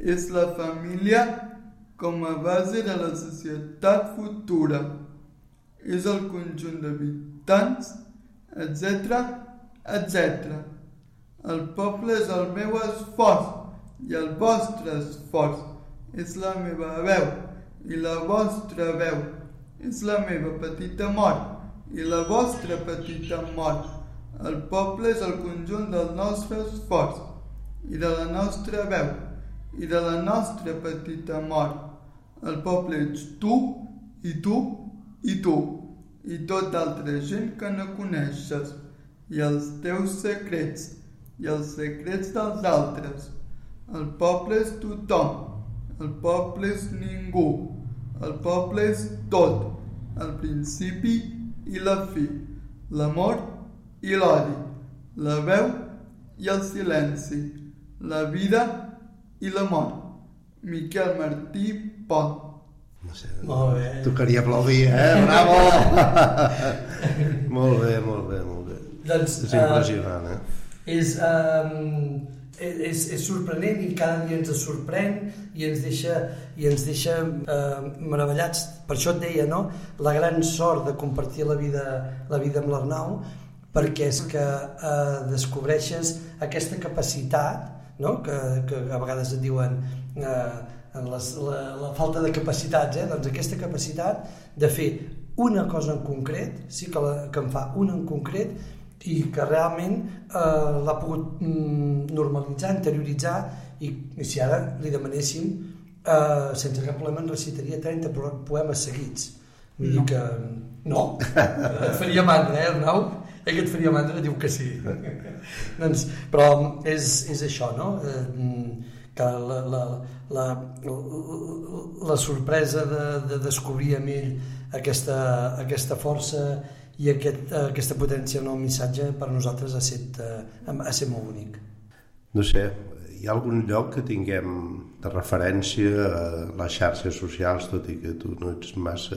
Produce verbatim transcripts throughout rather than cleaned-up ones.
és la família com a base de la societat futura. És el conjunt d'habitants, etcètera, etcètera. El poble és el meu esforç i el vostre esforç. És la meva veu i la vostra veu. És la meva petita mort i la vostra petita mort. El poble és el conjunt del nostre esforç i de la nostra veu i de la nostra petita mort. El poble ets tu i tu i tu i tota altra gent que no coneixes i els teus secrets i els secrets dels altres. El poble és tothom. El poble és ningú. El poble és tot. El principi i la fi. L'amor i l'odi. La veu i el silenci. La vida i la mort. Miquel Martí Pont. No sé, molt bé. Tocaria aplaudir, eh? Bravo! Molt bé, molt bé, molt bé. Doncs, és impressionant, eh? Uh, és, um, és, és sorprenent i cada dia ens sorprèn i ens deixa, i ens deixa uh, meravellats. Per això et deia, no?, la gran sort de compartir la vida, la vida amb l'Arnau, perquè és que uh, descobreixes aquesta capacitat, no?, que, que a vegades et diuen uh, les, la, la falta de capacitats, eh? Doncs aquesta capacitat de fer una cosa en concret, sí que, la, que en fa una en concret, i que realment eh, l'ha pogut mm, normalitzar, interioritzar, i, i si ara li demanéssim, eh, sense cap problema en recitaria trenta poemes seguits. Vull dir que... No, et faria mandra, eh, Arnau? Eh, que et faria mandra, diu que sí. Doncs, però és, és això, no?, eh, que la, la, la, la sorpresa de, de descobrir en ell aquesta, aquesta força i aquest, aquesta potència en el missatge per nosaltres ha estat, ha estat molt bonic. No sé, hi ha algun lloc que tinguem de referència a les xarxes socials, tot i que tu no ets massa...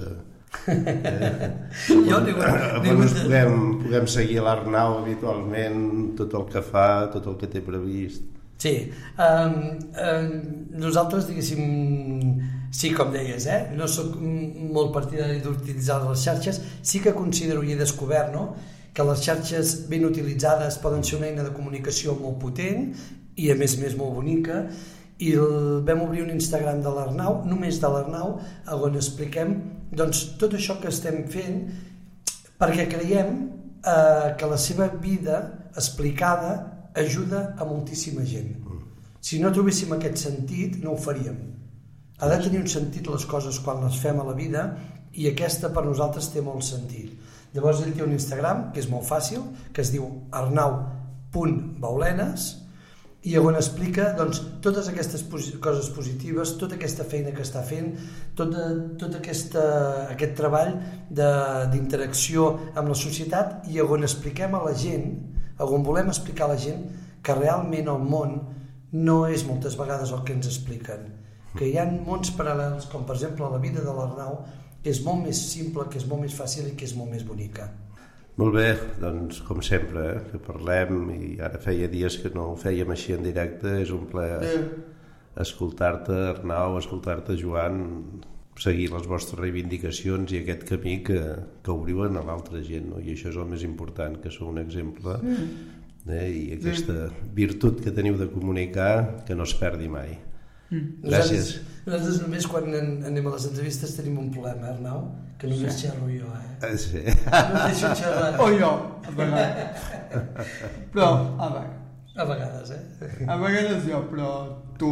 Eh? jo dic, dic, dic, puguem, puguem seguir l'Arnau habitualment, tot el que fa, tot el que té previst. Sí, um, um, nosaltres, diguéssim, sí, com deies, eh? No soc molt partidari d'utilitzar les xarxes, sí que considero i he descobert, no?, que les xarxes ben utilitzades poden ser una eina de comunicació molt potent i a més a més molt bonica, i el, vam obrir un Instagram de l'Arnau, només de l'Arnau, on expliquem doncs, tot això que estem fent, perquè creiem eh, que la seva vida explicada ajuda a moltíssima gent. Si no trobéssim aquest sentit, no ho faríem. Ha de tenir un sentit les coses quan les fem a la vida, i aquesta per nosaltres té molt sentit. Llavors ell té un Instagram, que és molt fàcil, que es diu arnau punt baulenes, i on explica doncs, totes aquestes posi- coses positives, tota aquesta feina que està fent, tot, tot aquesta, aquest treball de, d'interacció amb la societat, i on expliquem a la gent, on volem explicar a la gent que realment el món no és moltes vegades el que ens expliquen, que hi ha mons paral·lels, com per exemple la vida de l'Arnau, que és molt més simple, que és molt més fàcil i que és molt més bonica. Molt bé, doncs com sempre, eh, que parlem, i ara feia dies que no ho fèiem així en directe, és un plaer escoltar-te, Arnau, escoltar-te, Joan, seguir les vostres reivindicacions i aquest camí que, que obriuen a l'altra gent, no? I això és el més important, que sou un exemple, eh? I aquesta virtut que teniu de comunicar, que no es perdi mai. Gràcies. Nosaltres, nosaltres només quan anem a les entrevistes tenim un problema, Arnau, que només sí. xerro jo, eh? Sí. No us deixo xerrar. O jo, a vegades. Però, a vegades. A vegades, eh? A vegades jo, però tu...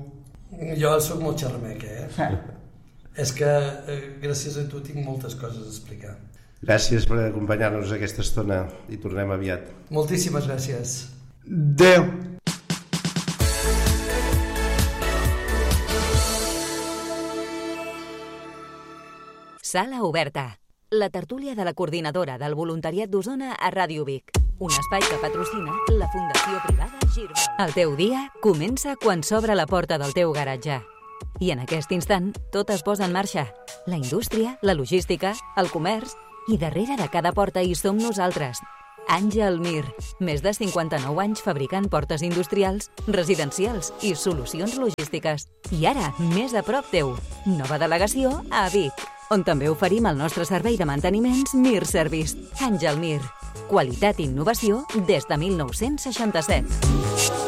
Jo sóc molt xerramec, eh? Sí. És que eh, gràcies a tu tinc moltes coses a explicar. Gràcies per acompanyar-nos aquesta estona i tornem aviat. Moltíssimes gràcies. Adéu. Sala Oberta, la tertúlia de la coordinadora del voluntariat d'Osona a Ràdio Vic. Un espai que patrocina la Fundació Privada Girbau. El teu dia comença quan s'obre la porta del teu garatge. I en aquest instant, tot es posa en marxa. La indústria, la logística, el comerç, i darrere de cada porta hi som nosaltres. Àngel Mir, més de cinquanta-nou anys fabricant portes industrials, residencials i solucions logístiques. I ara, més a prop teu. Nova delegació a Vic, on també oferim el nostre servei de manteniments Mir Service. Àngel Mir. Qualitat i innovació des de mil nou-cents seixanta-set.